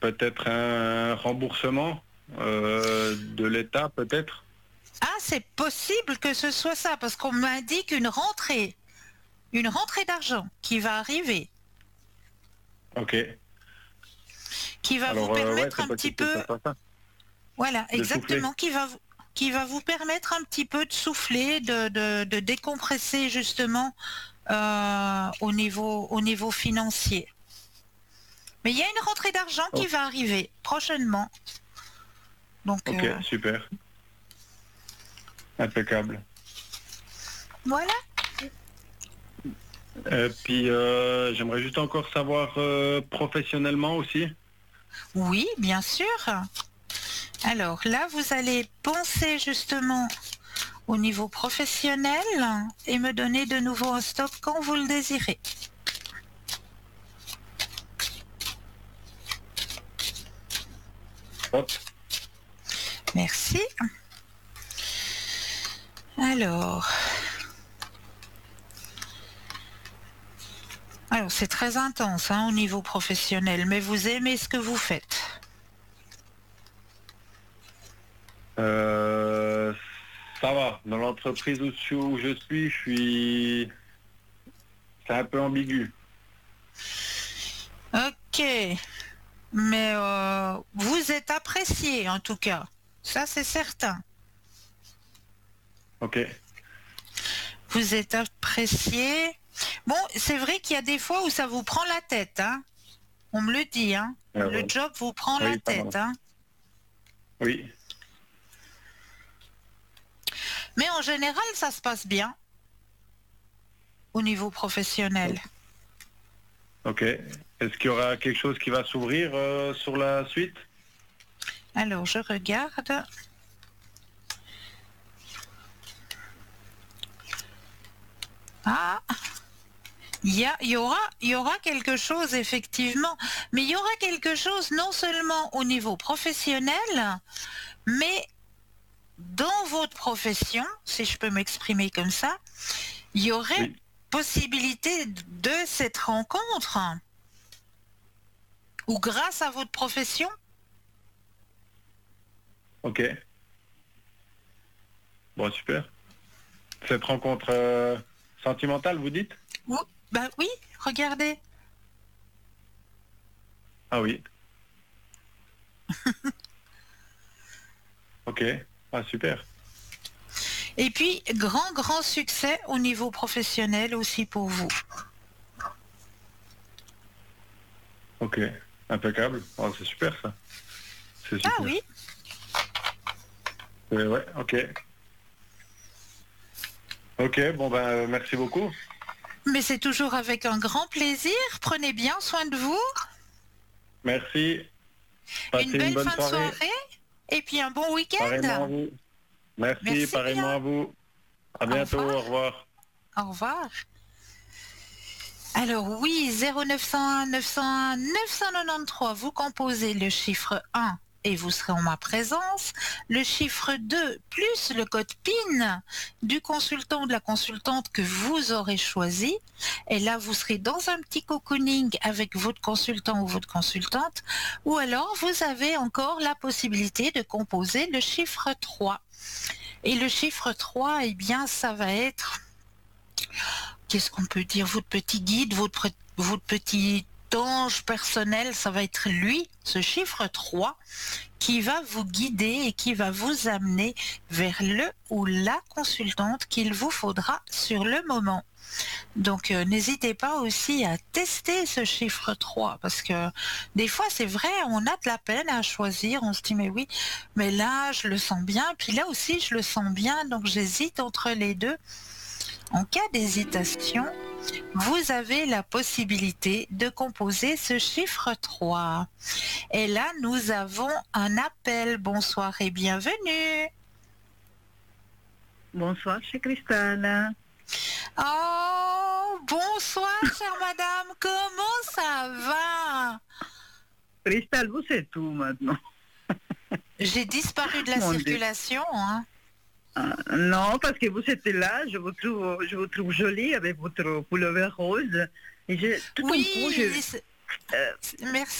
peut-être un remboursement de l'État, peut-être. Ah, c'est possible que ce soit ça, parce qu'on m'indique une rentrée d'argent qui va arriver, Ok. qui va vous Alors, ouais, permettre c'est un petit possible que peu, ça soit ça. voilà, De souffler. exactement, qui va vous permettre un petit peu de souffler, de décompresser justement au niveau financier. Mais il y a une rentrée d'argent Oh, qui va arriver prochainement. Donc ok, super. Impeccable. voilà. Puis, j'aimerais juste encore savoir professionnellement aussi. Oui, bien sûr. Alors là, vous allez penser justement au niveau professionnel et me donner de nouveau un stop quand vous le désirez. Hop. Merci. Alors, c'est très intense au niveau professionnel, mais vous aimez ce que vous faites. Euh, Ça va. Dans l'entreprise où je suis... C'est un peu ambigu. Ok, mais vous êtes apprécié en tout cas, ça c'est certain. Ok. Vous êtes apprécié. Bon, c'est vrai qu'il y a des fois où ça vous prend la tête, hein. On me le dit, hein. Le Ouais. job vous prend la Oui, ça tête, va. hein. Oui. Mais en général, ça se passe bien au niveau professionnel. Ok. Est-ce qu'il y aura quelque chose qui va s'ouvrir sur la suite? Alors, je regarde. Ah, il y aura quelque chose effectivement, mais il y aura quelque chose non seulement au niveau professionnel, mais dans votre profession, si je peux m'exprimer comme ça, il y aurait Oui. possibilité de cette rencontre, ou grâce à votre profession. Ok. Bon, super. Cette rencontre sentimentale, vous dites? Bah oui, regardez. Ah oui. Ok. Ah, super. Et puis, grand succès au niveau professionnel aussi pour vous. Ok. Impeccable. Oh, c'est super ça. C'est Ah super. oui, Ouais, ok. Ok, bon ben merci beaucoup. mais c'est toujours avec un grand plaisir. Prenez bien soin de vous. Merci. Une Passez une belle bonne fin de soirée. soirée. Et puis un bon Pareillement à week-end. vous. Merci, Merci pareillement bien. à vous. À Au bientôt, revoir. au revoir. Au revoir. Alors oui, 0901 901 993, vous composez le chiffre 1 et vous serez en ma présence. Le chiffre 2 plus le code PIN du consultant ou de la consultante que vous aurez choisi. Et là, vous serez dans un petit cocooning avec votre consultant ou votre consultante. Ou alors, vous avez encore la possibilité de composer le chiffre 3. Et le chiffre 3, eh bien, ça va être... Qu'est-ce qu'on peut dire? Votre petit guide, votre petit ange personnel, ça va être lui, ce chiffre 3, qui va vous guider et qui va vous amener vers le ou la consultante qu'il vous faudra sur le moment. Donc n'hésitez pas aussi à tester ce chiffre 3 parce que des fois c'est vrai, on a de la peine à choisir, on se dit mais oui, mais là je le sens bien, puis là aussi je le sens bien, donc j'hésite entre les deux. En cas d'hésitation, vous avez la possibilité de composer ce chiffre 3. Et là, nous avons un appel. Bonsoir et bienvenue. Bonsoir, c'est Cristal. Oh, bonsoir, chère madame. Comment ça va? Cristal, vous êtes où maintenant? J'ai disparu de la Mon Dieu. circulation, hein. Non, parce que vous étiez là, je vous trouve jolie avec votre pullover rose. Et tout d'un coup, Oui, merci.